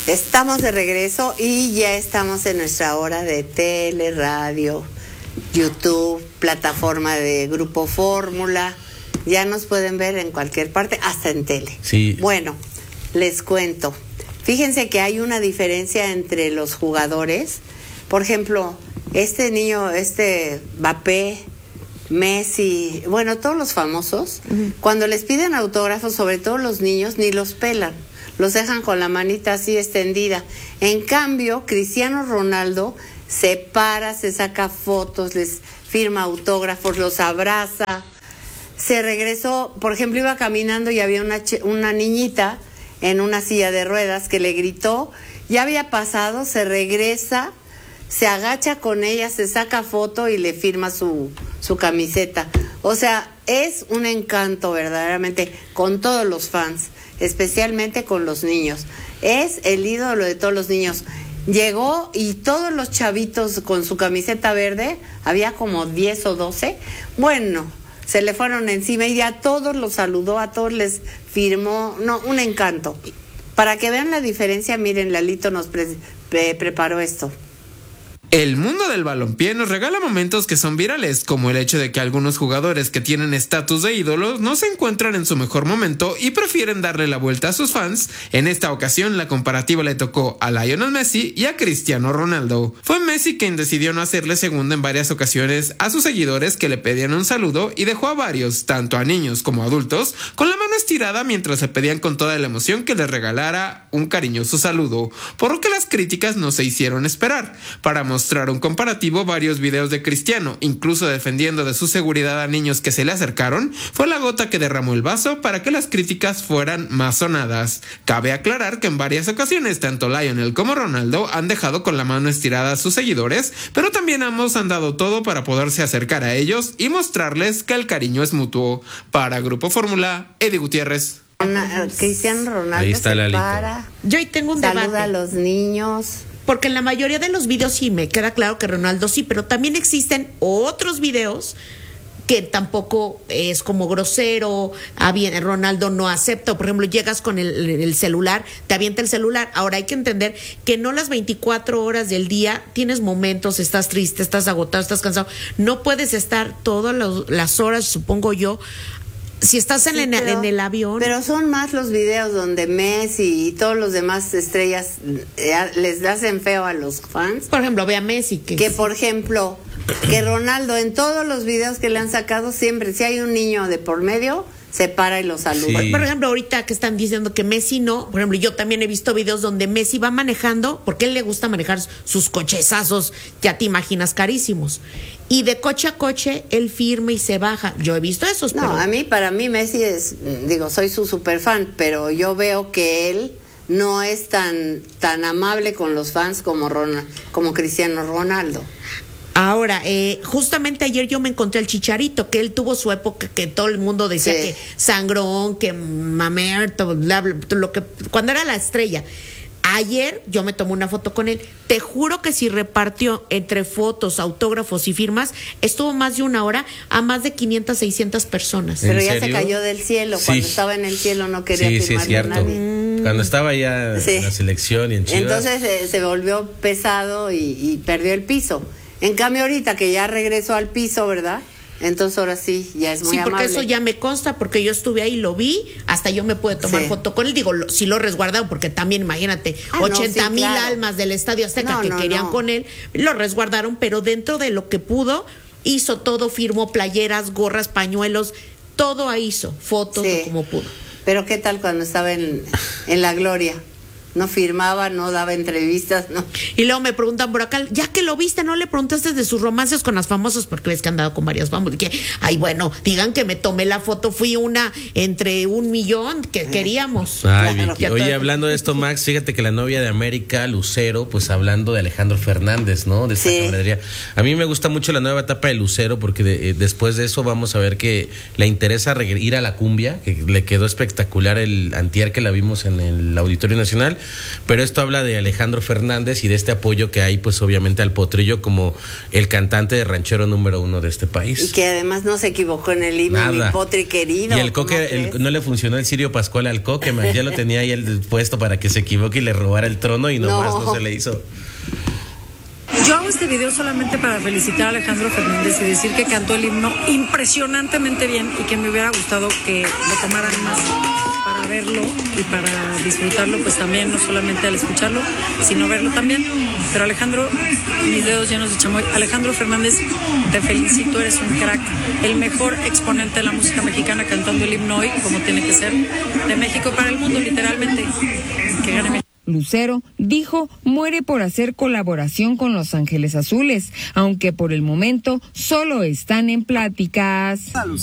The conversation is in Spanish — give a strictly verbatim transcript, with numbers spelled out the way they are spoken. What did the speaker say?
Estamos de regreso y ya estamos en nuestra hora de tele, radio, YouTube, plataforma de Grupo Fórmula. Ya nos pueden ver en cualquier parte, hasta en tele. Sí. Bueno, les cuento. Fíjense que hay una diferencia entre los jugadores. Por ejemplo, este niño, este Mbappé, Messi, bueno, todos los famosos, uh-huh. cuando les piden autógrafos, sobre todo los niños, ni los pelan. Los dejan con la manita así extendida. En cambio, Cristiano Ronaldo se para, se saca fotos, les firma autógrafos, los abraza. Se regresó, por ejemplo, iba caminando y había una, una niñita en una silla de ruedas que le gritó, ya había pasado, se regresa, se agacha con ella, se saca foto y le firma su, su camiseta. O sea, es un encanto verdaderamente con todos los fans, especialmente con los niños. Es el ídolo de todos los niños. Llegó y todos los chavitos con su camiseta verde, había como diez o doce, bueno, se le fueron encima y a todos los saludó, a todos les firmó, no, un encanto. Para que vean la diferencia, miren, Lalito nos pre- pre- preparó esto. El mundo del balompié nos regala momentos que son virales, como el hecho de que algunos jugadores que tienen estatus de ídolos no se encuentran en su mejor momento y prefieren darle la vuelta a sus fans. En esta ocasión, la comparativa le tocó a Lionel Messi y a Cristiano Ronaldo. Fue Messi quien decidió no hacerle segunda en varias ocasiones a sus seguidores que le pedían un saludo y dejó a varios, tanto a niños como a adultos, con la mano estirada mientras le pedían con toda la emoción que les regalara un cariñoso saludo, por lo que las críticas no se hicieron esperar. Para mostrar un comparativo, varios videos de Cristiano, incluso defendiendo de su seguridad a niños que se le acercaron, fue la gota que derramó el vaso para que las críticas fueran más sonadas. Cabe aclarar que en varias ocasiones tanto Lionel como Ronaldo han dejado con la mano estirada a sus seguidores, pero también ambos han dado todo para poderse acercar a ellos y mostrarles que el cariño es mutuo. Para Grupo Fórmula, Eddie Gutiérrez. Una, Cristiano Ronaldo ahí está se para, yo ahí tengo un saluda debate. a los niños. Porque en la mayoría de los videos sí me queda claro que Ronaldo sí, pero también existen otros videos que tampoco es como grosero, Ronaldo no acepta, por ejemplo, llegas con el, el celular, te avienta el celular. Ahora hay que entender que no las veinticuatro horas del día tienes momentos, estás triste, estás agotado, estás cansado, no puedes estar todas los, las horas, supongo yo. Si estás en, sí, pero, en el avión. Pero son más los videos donde Messi y todos los demás estrellas eh, les hacen feo a los fans. Por ejemplo, ve a Messi. Que, que por ejemplo, que Ronaldo en todos los videos que le han sacado siempre, si hay un niño de por medio, se para y lo saluda. Sí. Por ejemplo, ahorita que están diciendo que Messi no, por ejemplo, yo también he visto videos donde Messi va manejando, porque a él le gusta manejar sus cochezazos, ya te imaginas, carísimos. Y de coche a coche, él firma y se baja. Yo he visto esos. No, pero... a mí, para mí Messi es, digo, soy su super fan, pero yo veo que él no es tan, tan amable con los fans como, Ronald, como Cristiano Ronaldo. Ahora, eh, justamente ayer yo me encontré al Chicharito, que él tuvo su época que todo el mundo decía sí. que sangrón, que mamerto, bla, bla, lo que cuando era la estrella. Ayer yo me tomé una foto con él. Te juro que si repartió entre fotos, autógrafos y firmas, estuvo más de una hora a más de quinientas, seiscientas personas. Pero ya serio? se cayó del cielo. Sí. Cuando estaba en el cielo no quería sí, firmar sí, es a nadie. Mm. Cuando estaba ya sí. en la selección y en Chivas. Entonces eh, se volvió pesado y, y perdió el piso. En cambio ahorita que ya regresó al piso, ¿verdad? Entonces ahora sí, ya es muy sí, porque amable. eso ya me consta, porque yo estuve ahí, lo vi, hasta yo me pude tomar sí. foto con él. Digo, lo, sí lo resguardaron, porque también, imagínate, ah, ochenta mil no, sí, claro. almas del Estadio Azteca no, que no, querían no. con él, lo resguardaron, pero dentro de lo que pudo, hizo todo, firmó playeras, gorras, pañuelos, todo hizo, fotos, sí. como pudo. Pero ¿qué tal cuando estaba en, en la gloria? No firmaba, no daba entrevistas, no. Y luego me preguntan por acá, ya que lo viste, ¿no le preguntaste de sus romances con las famosas? Porque ves que han dado con varias famosas. Que, ay, bueno, digan que me tomé la foto, fui una entre un millón que queríamos. Ay, claro. Vicky. Oye, hablando de esto, Max, fíjate que la novia de América, Lucero, pues hablando de Alejandro Fernández, ¿no? De esta sí. camaradería. A mí me gusta mucho la nueva etapa de Lucero, porque de, eh, después de eso vamos a ver que le interesa ir a la cumbia, que le quedó espectacular el antier que la vimos en el Auditorio Nacional. pero esto habla de Alejandro Fernández y de este apoyo que hay, pues obviamente al Potrillo como el cantante de ranchero número uno de este país. Y que además no se equivocó en el himno, mi Potri querido. Y el Coque, el, no le funcionó el Sirio Pascual al Coque, man, ya lo tenía ahí el puesto para que se equivoque y le robara el trono y nomás no, no se le hizo. Yo hago este video solamente para felicitar a Alejandro Fernández y decir que cantó el himno impresionantemente bien y que me hubiera gustado que lo tomaran más para verlo y para disfrutarlo, pues también, no solamente al escucharlo, sino verlo también. Pero Alejandro, mis dedos llenos de chamoy. Alejandro Fernández, te felicito, eres un crack, el mejor exponente de la música mexicana cantando el himno hoy, como tiene que ser, de México para el mundo, literalmente. Que gane México. Lucero dijo muere por hacer colaboración con Los Ángeles Azules, aunque por el momento solo están en pláticas.